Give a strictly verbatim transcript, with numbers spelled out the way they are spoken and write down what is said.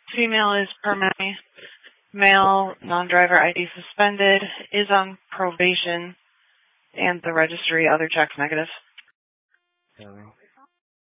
Female is permanently. Male, non-driver I D suspended, is on probation, and the registry, other checks negative. Yeah.